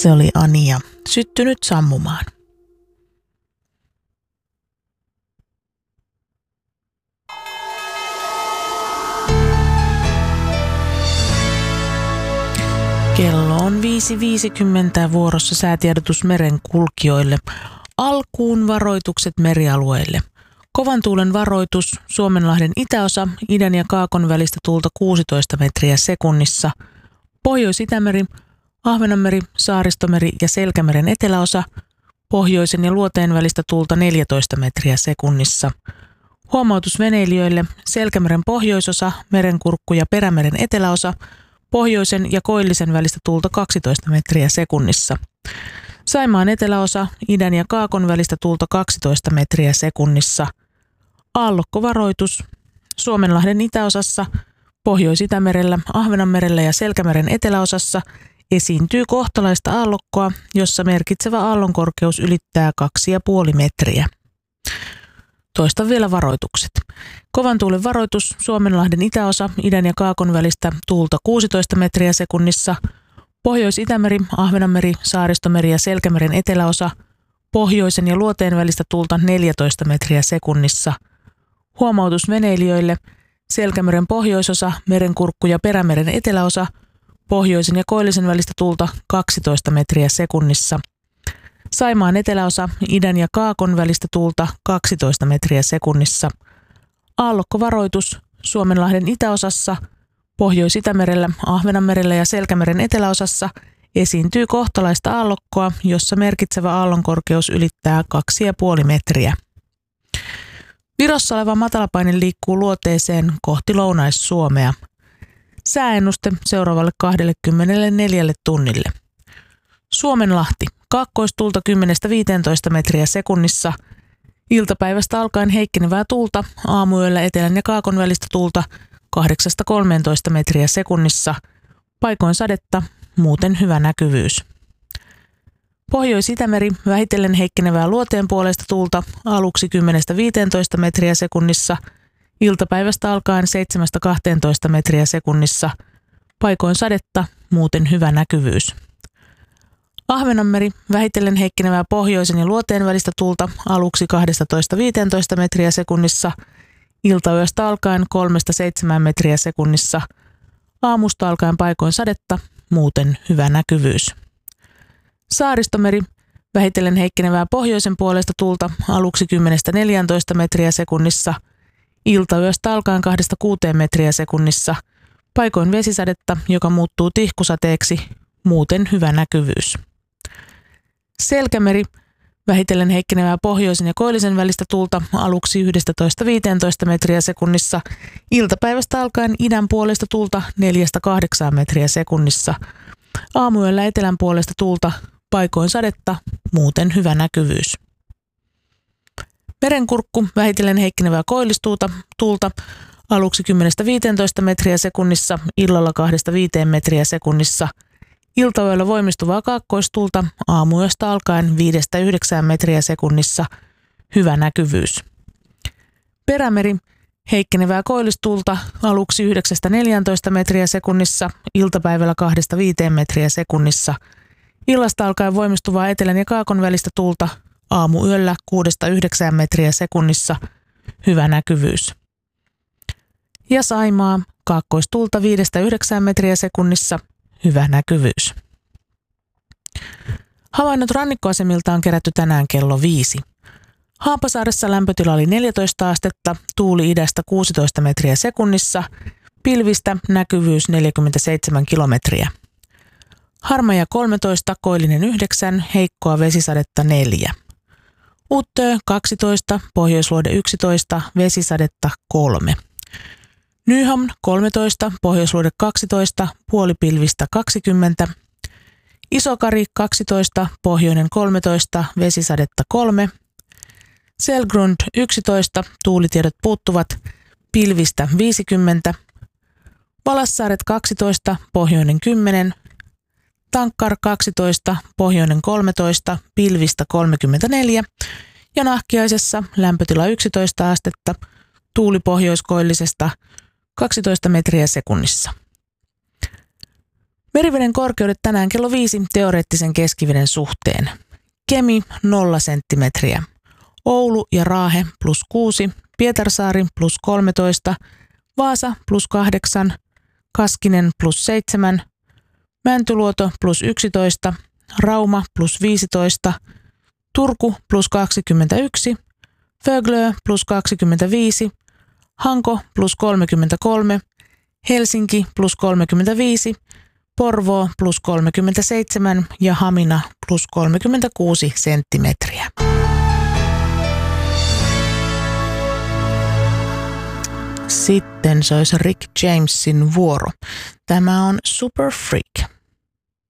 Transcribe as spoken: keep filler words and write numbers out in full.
Se oli Ania, syttynyt sammumaan. Kello on viisi viisikymmentä vuorossa säätiedotus merenkulkijoille. Alkuun varoitukset merialueille. Kovan tuulen varoitus, Suomenlahden itäosa, idän ja kaakon välistä tuulta kuusitoista metriä sekunnissa. Pohjois-Itämeri, Ahvenanmeri, Saaristomeri ja Selkämeren eteläosa, pohjoisen ja luoteen välistä tuulta neljätoista metriä sekunnissa. Huomautus veneilijöille, Selkämeren pohjoisosa, Merenkurkku ja Perämeren eteläosa, pohjoisen ja koillisen välistä tuulta kaksitoista metriä sekunnissa. Saimaan eteläosa, idän ja kaakon välistä tuulta kaksitoista metriä sekunnissa. Aallokkovaroitus, Suomenlahden itäosassa, Pohjois-Itämerellä, Ahvenanmerellä ja Selkämeren eteläosassa esiintyy kohtalaista aallokkoa, jossa merkitsevä aallonkorkeus ylittää kaksi pilkku viisi metriä. Toistan vielä varoitukset. Kovan tuulen varoitus, Suomenlahden itäosa, idän ja kaakon välistä tuulta kuusitoista metriä sekunnissa, Pohjois-Itämeri, Ahvenanmeri, Saaristomeri ja Selkämeren eteläosa, pohjoisen ja luoteen välistä tuulta neljätoista metriä sekunnissa. Huomautus veneilijöille, Selkämeren pohjoisosa, Merenkurkku ja Perämeren eteläosa, pohjoisen ja koillisen välistä tuulta kaksitoista metriä sekunnissa. Saimaan eteläosa, idän ja kaakon välistä tuulta kaksitoista metriä sekunnissa. Aallokkovaroitus, Suomenlahden itäosassa, Pohjois-Itämerellä, Ahvenanmerellä ja Selkämeren eteläosassa esiintyy kohtalaista aallokkoa, jossa merkitsevä aallonkorkeus ylittää kaksi pilkku viisi metriä. Virossa oleva matalapaine liikkuu luoteeseen kohti Lounais-Suomea. Sääennuste seuraavalle kaksikymmentäneljä tunnille. Suomenlahti, kaakkoistuulta kymmenestä viiteentoista metriä sekunnissa. Iltapäivästä alkaen heikkenevää tuulta, aamuyöllä etelän ja kaakon välistä tuulta kahdeksasta kolmeentoista metriä sekunnissa. Paikoin sadetta, muuten hyvä näkyvyys. Pohjois-Itämeri, vähitellen heikkenevää luoteen puolesta tuulta, aluksi kymmenestä viiteentoista metriä sekunnissa. Iltapäivästä alkaen seitsemästä kahteentoista metriä sekunnissa. Paikoin sadetta, muuten hyvä näkyvyys. Ahvenanmeri, vähitellen heikkenevää pohjoisen ja luoteen välistä tuulta, aluksi kaksitoista viisitoista metriä sekunnissa. Iltayöstä alkaen kolmesta seitsemään metriä sekunnissa. Aamusta alkaen paikoin sadetta, muuten hyvä näkyvyys. Saaristomeri, vähitellen heikkenevää pohjoisen puolesta tuulta, aluksi kymmenestä neljääntoista metriä sekunnissa. Iltayöstä alkaen kahdesta kuuteen metriä sekunnissa. Paikoin vesisadetta, joka muuttuu tihkusateeksi, muuten hyvä näkyvyys. Selkämeri, vähitellen heikkenevää pohjoisen ja koillisen välistä tuulta, aluksi yksitoista viisitoista metriä sekunnissa. Iltapäivästä alkaen idän puolesta tuulta neljästä kahdeksaan metriä sekunnissa. Aamuyöllä etelän puolesta tuulta, paikoin sadetta, muuten hyvä näkyvyys. Merenkurkku, vähitellen heikkenevää koillistuulta, tuulta, aluksi kymmenestä viiteentoista metriä sekunnissa, illalla kahdesta viiteen metriä sekunnissa. Iltayöllä voimistuvaa kaakkoistuulta, aamuyöstä alkaen viidestä yhdeksään metriä sekunnissa, hyvä näkyvyys. Perämeri, heikkenevää koillistuulta, aluksi yhdeksästä neljääntoista metriä sekunnissa, iltapäivällä kahdesta viiteen metriä sekunnissa. Illasta alkaen voimistuvaa etelän ja kaakon välistä tuulta, aamuyöllä kuudesta yhdeksään metriä sekunnissa, hyvä näkyvyys. Ja Saimaa, kaakkoistuulta viidestä yhdeksään metriä sekunnissa, hyvä näkyvyys. Havainnot rannikkoasemilta on kerätty tänään kello viisi. Haapasaaressa lämpötila oli neljätoista astetta, tuuli idästä kuusitoista metriä sekunnissa, pilvistä näkyvyys neljäkymmentäseitsemän kilometriä. Harmaja kolmetoista, koillinen yhdeksän, heikkoa vesisadetta neljä. Uttö kaksitoista, pohjoisluode yksitoista, vesisadetta kolme. Nyhamn kolmetoista, pohjoisluode kaksitoista, puolipilvistä kaksikymmentä. Isokari kaksitoista, pohjoinen kolmetoista, vesisadetta kolme. Selgrund yksitoista, tuulitiedot puuttuvat, pilvistä viisikymmentä. Valassaaret kaksitoista, pohjoinen kymmenen. Tankkar kaksitoista, pohjoinen kolmetoista, pilvistä kolmekymmentäneljä. Ja Nahkiaisessa lämpötila yksitoista astetta, tuuli pohjoiskoillisesta kaksitoista metriä sekunnissa. Meriveden korkeudet tänään kello viisi teoreettisen keskiveden suhteen. Kemi nolla senttimetriä. Oulu ja Raahe plus kuusi, Pietarsaari plus kolmetoista, Vaasa plus kahdeksan, Kaskinen plus seitsemän, Mäntyluoto plus yksitoista, Rauma plus viisitoista, Turku plus kaksikymmentäyksi, Föglö plus kaksikymmentäviisi, Hanko plus kolmekymmentäkolme, Helsinki plus kolmekymmentäviisi, Porvoo plus kolmekymmentäseitsemän ja Hamina plus kolmekymmentäkuusi senttimetriä. Sitten se olisi Rick Jamesin vuoro. Tämä on Super Freak.